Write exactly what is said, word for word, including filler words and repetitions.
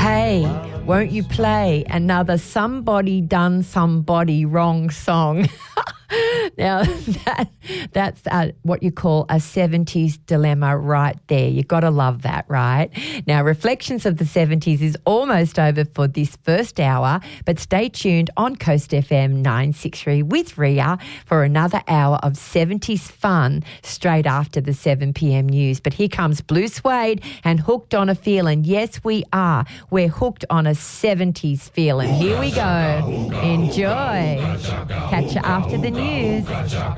Hey, won't you play another Somebody Done Somebody Wrong song? Now, that, that's uh, what you call a seventies dilemma right there. You've got to love that, right? Now, Reflections of the seventies is almost over for this first hour, but stay tuned on Coast F M nine sixty-three with Ria for another hour of seventies fun straight after the seven p.m. news. But here comes Blue Suede and Hooked on a Feeling. Yes, we are. We're hooked on a seventies feeling. Here we go. Enjoy. Catch you after the news.